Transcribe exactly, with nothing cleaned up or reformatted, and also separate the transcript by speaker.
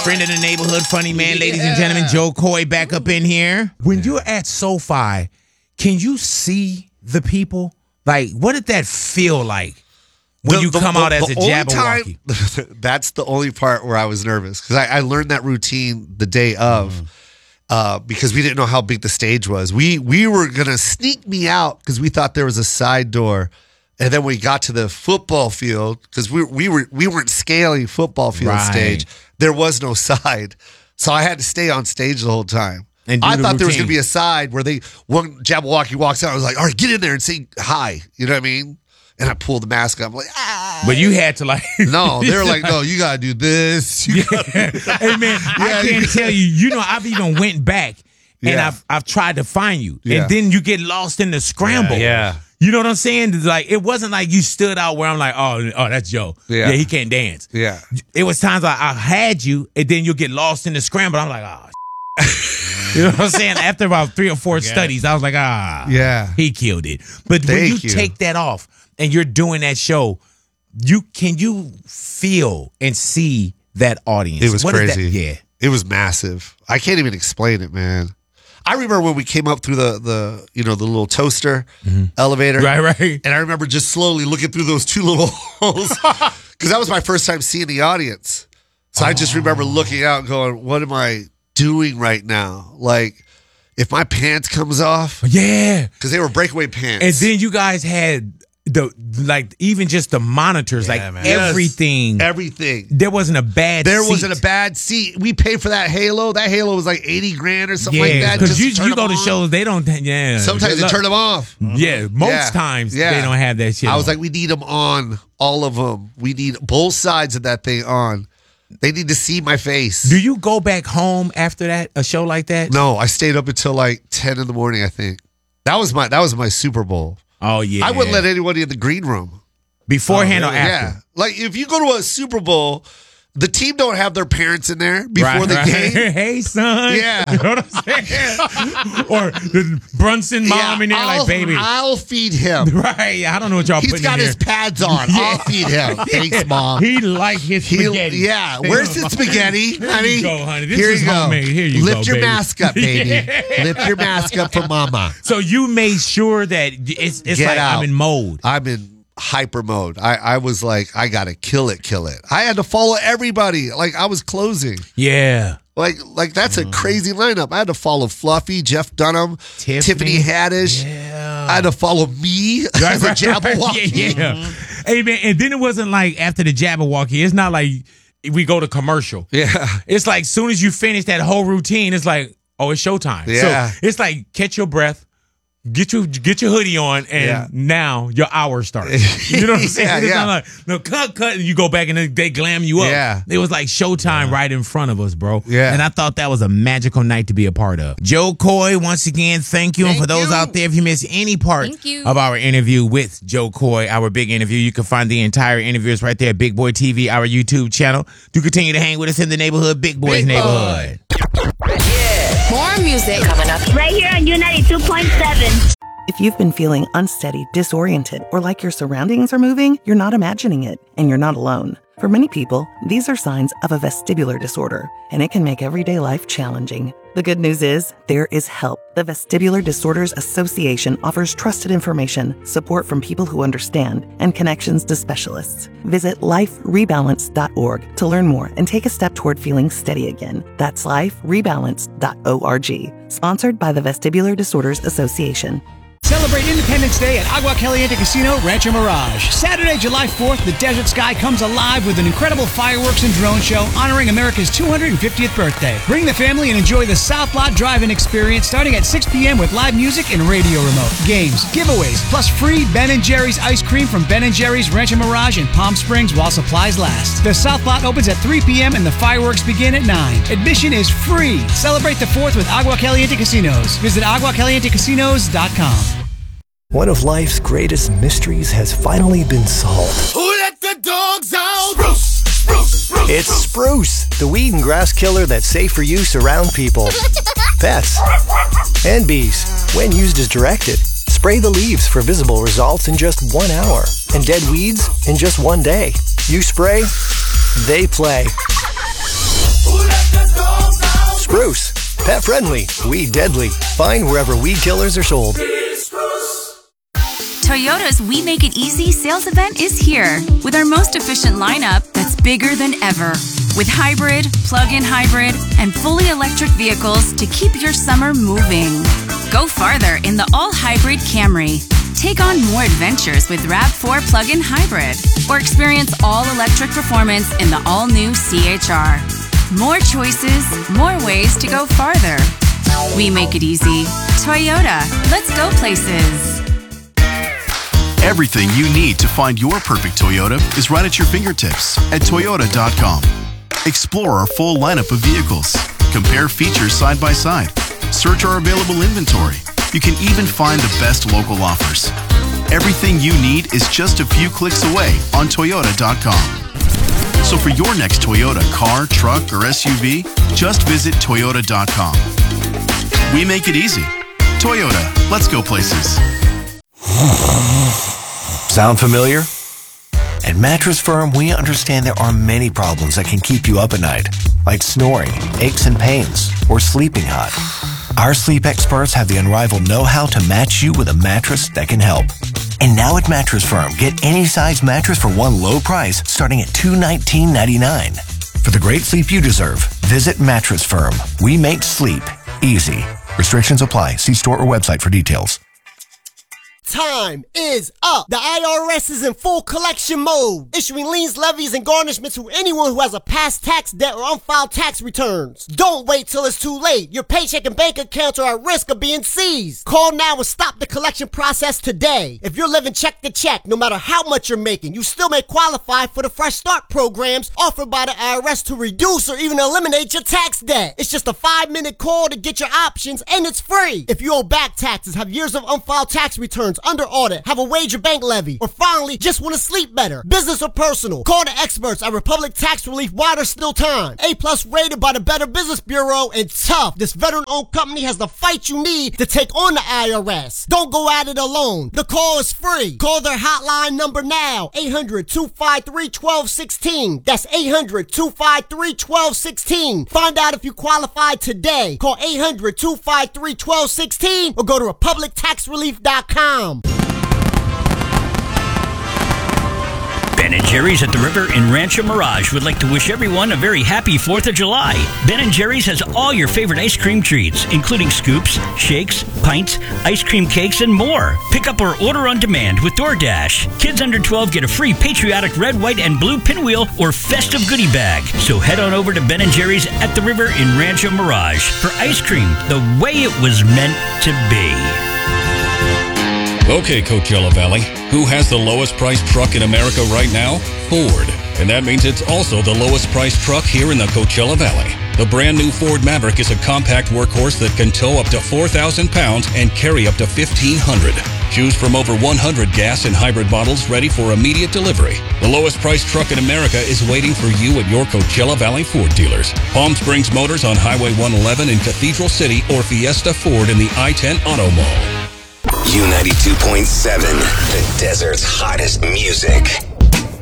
Speaker 1: Friend of the neighborhood, funny man, ladies and gentlemen, Joe Coy back up in here. When you're at SoFi, can you see the people? Like, what did that feel like when the, you the, come the, out as a Jabberwocky?
Speaker 2: Time, that's the only part where I was nervous because I, I learned that routine the day of mm. uh, because we didn't know how big the stage was. We we were gonna sneak me out because we thought there was a side door. And then we got to the football field because we we were we weren't scaling football field right. stage. There was no side, so I had to stay on stage the whole time. And I the thought routine. There was going to be a side where they one Jabberwocky walks out. I was like, "All right, get in there and say hi." You know what I mean? And I pulled the mask up. I'm like, ah.
Speaker 1: But you had to like.
Speaker 2: No, they were like, "No, you gotta do this." You gotta
Speaker 1: yeah. do hey man, yeah, I can't tell you. You know, I've even went back and yeah. I've I've tried to find you, yeah. and then you get lost in the scramble.
Speaker 3: Yeah. yeah.
Speaker 1: You know what I'm saying? Like, it wasn't like you stood out where I'm like, oh, oh, that's Joe. Yeah, yeah he can't dance.
Speaker 2: Yeah.
Speaker 1: It was times I, I had you, and then you'll get lost in the scramble. I'm like, oh, you know what I'm saying? After about three or four yeah. studies, I was like, ah, yeah, he killed it. But Thank when you, you take that off and you're doing that show, you can you feel and see that audience?
Speaker 2: It was
Speaker 1: what
Speaker 2: crazy.
Speaker 1: That, yeah,
Speaker 2: it was massive. I can't even explain it, man. I remember when we came up through the, the you know, the little toaster mm-hmm. elevator.
Speaker 1: Right, right.
Speaker 2: And I remember just slowly looking through those two little holes because that was my first time seeing the audience. So oh. I just remember looking out and going, what am I doing right now? Like, if my pants comes off.
Speaker 1: Yeah.
Speaker 2: Because they were breakaway pants.
Speaker 1: And then you guys had the, like, even just the monitors, yeah, like man. everything.
Speaker 2: Yes, everything.
Speaker 1: There wasn't a bad
Speaker 2: There
Speaker 1: seat.
Speaker 2: wasn't a bad seat. We paid for that Halo. That Halo was like eighty grand or something
Speaker 1: yeah,
Speaker 2: like that.
Speaker 1: Because you, you go to shows, they don't, yeah.
Speaker 2: Sometimes they turn them off.
Speaker 1: Yeah, most yeah. times yeah. they don't have that shit
Speaker 2: I was
Speaker 1: on.
Speaker 2: like, we need them on. All of them. We need both sides of that thing on. They need to see my face.
Speaker 1: Do you go back home after that, a show like that?
Speaker 2: No, I stayed up until like ten in the morning, I think. That was my that was my Super Bowl.
Speaker 1: Oh, yeah.
Speaker 2: I wouldn't let anybody in the green room.
Speaker 1: Beforehand
Speaker 2: oh,
Speaker 1: really? or after?
Speaker 2: Yeah. Like, if you go to a Super Bowl, the team don't have their parents in there before
Speaker 1: right,
Speaker 2: the
Speaker 1: right.
Speaker 2: game.
Speaker 1: Hey, son.
Speaker 2: Yeah.
Speaker 1: You know what I'm saying? Or the Brunson mom
Speaker 2: yeah,
Speaker 1: in there
Speaker 2: I'll,
Speaker 1: like, baby.
Speaker 2: I'll feed him.
Speaker 1: Right. I don't know what y'all
Speaker 2: He's
Speaker 1: putting
Speaker 2: got
Speaker 1: in
Speaker 2: his
Speaker 1: here.
Speaker 2: pads on. Yeah. I'll feed him. Thanks, Mom.
Speaker 1: He like his spaghetti.
Speaker 2: He, yeah. Where's the spaghetti, honey?
Speaker 1: Here you go, honey. This
Speaker 2: Here
Speaker 1: is
Speaker 2: you go.
Speaker 1: homemade. Here you
Speaker 2: Lift
Speaker 1: go,
Speaker 2: your
Speaker 1: baby.
Speaker 2: mask up, baby. Yeah. Lift your mask up for Mama.
Speaker 1: So you made sure that it's, it's
Speaker 2: Get
Speaker 1: like
Speaker 2: out.
Speaker 1: I'm in mode.
Speaker 2: I'm in hyper mode. I, I was like, I gotta kill it, kill it. I had to follow everybody. Like, I was closing.
Speaker 1: Yeah.
Speaker 2: Like, like that's a crazy lineup. I had to follow Fluffy, Jeff Dunham, Tiffany, Tiffany Haddish.
Speaker 1: Yeah.
Speaker 2: I had to follow me
Speaker 1: right,
Speaker 2: as a
Speaker 1: right,
Speaker 2: Jabberwocky.
Speaker 1: Right. Yeah, yeah. Mm-hmm. Hey, man, and then it wasn't like after the Jabberwocky, it's not like we go to commercial.
Speaker 2: Yeah.
Speaker 1: It's like soon as you finish that whole routine, it's like, oh, it's showtime.
Speaker 2: Yeah.
Speaker 1: So it's like catch your breath. Get your get your hoodie on, and
Speaker 2: yeah.
Speaker 1: now your hour starts. You know what I'm saying?
Speaker 2: yeah,
Speaker 1: it's
Speaker 2: yeah.
Speaker 1: not like, no, cut, cut, and you go back and they glam you up.
Speaker 2: Yeah.
Speaker 1: It was like showtime yeah. right in front of us, bro.
Speaker 2: Yeah.
Speaker 1: And I thought that was a magical night to be a part of. Joe Coy, once again, thank you.
Speaker 2: Thank
Speaker 1: and for those
Speaker 2: you.
Speaker 1: out there, if you missed any part of our interview with Joe Coy, our big interview, you can find the entire interviews right there at Big Boy T V, our YouTube channel. Do continue to hang with us in the neighborhood, Big Boy's
Speaker 2: Big
Speaker 1: neighborhood.
Speaker 4: Boy. Yeah. More music coming up
Speaker 5: right here on U ninety-two point seven.
Speaker 6: If you've been feeling unsteady, disoriented, or like your surroundings are moving, you're not imagining it, and you're not alone. For many people, these are signs of a vestibular disorder, and it can make everyday life challenging. The good news is, there is help. The Vestibular Disorders Association offers trusted information, support from people who understand, and connections to specialists. Visit life rebalance dot org to learn more and take a step toward feeling steady again. That's life rebalance dot org. Sponsored by the Vestibular Disorders Association.
Speaker 7: Celebrate Independence Day at Agua Caliente Casino, Rancho Mirage. Saturday, July fourth, the desert sky comes alive with an incredible fireworks and drone show honoring America's two hundred fiftieth birthday. Bring the family and enjoy the South Lot Drive-In experience starting at six p.m. with live music and radio remote, games, giveaways, plus free Ben and Jerry's ice cream from Ben and Jerry's Rancho Mirage in Palm Springs while supplies last. The South Lot opens at three p.m. and the fireworks begin at nine. Admission is free. Celebrate the fourth with Agua Caliente Casinos. Visit agua caliente casinos dot com.
Speaker 8: One of life's greatest mysteries has finally been solved.
Speaker 9: Who let the dogs out? Spruce, spruce, spruce.
Speaker 8: It's Spruce, the weed and grass killer that's safe for use around people, pets, and bees. When used as directed, spray the leaves for visible results in just one hour, and dead weeds in just one day. You spray, they play.
Speaker 9: Who let
Speaker 8: Pet friendly, weed deadly. Find wherever weed killers are sold.
Speaker 3: Toyota's We Make It Easy sales event is here with our most efficient lineup that's bigger than ever. With hybrid, plug-in hybrid, and fully electric vehicles to keep your summer moving. Go farther in the all-hybrid Camry. Take on more adventures with RAV four plug-in hybrid. Or experience all-electric performance in the all-new C H R. More choices, more ways to go farther. We make it easy. Toyota, let's go places.
Speaker 10: Everything you need to find your perfect Toyota is right at your fingertips at Toyota dot com. Explore our full lineup of vehicles. Compare features side by side. Search our available inventory. You can even find the best local offers. Everything you need is just a few clicks away on Toyota dot com. So for your next Toyota car, truck, or S U V, just visit Toyota dot com. We make it easy. Toyota, let's go places.
Speaker 8: Sound familiar? At Mattress Firm, we understand there are many problems that can keep you up at night, like snoring, aches and pains, or sleeping hot. Our sleep experts have the unrivaled know-how to match you with a mattress that can help. And now at Mattress Firm, get any size mattress for one low price starting at two hundred nineteen dollars and ninety-nine cents. For the great sleep you deserve, visit Mattress Firm. We make sleep easy. Restrictions apply. See store or website for details.
Speaker 11: Time is up. The I R S is in full collection mode, issuing liens, levies, and garnishments to anyone who has a past tax debt or unfiled tax returns. Don't wait till it's too late. Your paycheck and bank accounts are at risk of being seized. Call now and stop the collection process today. If you're living check to check, no matter how much you're making, you still may qualify for the Fresh Start programs offered by the I R S to reduce or even eliminate your tax debt. It's just a five-minute call to get your options, and it's free. If you owe back taxes, have years of unfiled tax returns, under audit, have a wage or bank levy, or finally just want to sleep better, business or personal, call the experts at Republic Tax Relief while there's still time. A plus rated by the Better Business Bureau, and tough. This veteran-owned company has the fight you need to take on the I R S. Don't go at it alone. The call is free. Call their hotline number now, eight hundred, two five three, one two one six. That's eight hundred, two five three, one two one six. Find out if you qualify today. Call eight hundred, two five three, one two one six or go to republic tax relief dot com.
Speaker 12: Ben and Jerry's at the River in Rancho Mirage would like to wish everyone a very happy fourth of July. Ben and Jerry's has all your favorite ice cream treats, including scoops, shakes, pints, ice cream cakes, and more. Pick up or order on demand with DoorDash. Kids under twelve get a free patriotic red, white, and blue pinwheel or festive goodie bag. So head on over to Ben and Jerry's at the River in Rancho Mirage for ice cream the way it was meant to be.
Speaker 13: Okay, Coachella Valley, who has the lowest priced truck in America right now? Ford. And that means it's also the lowest priced truck here in the Coachella Valley. The brand new Ford Maverick is a compact workhorse that can tow up to four thousand pounds and carry up to fifteen hundred. Choose from over one hundred gas and hybrid models ready for immediate delivery. The lowest priced truck in America is waiting for you at your Coachella Valley Ford dealers. Palm Springs Motors on Highway one eleven in Cathedral City, or Fiesta Ford in the I ten Auto Mall.
Speaker 14: U ninety-two point seven, the desert's hottest music.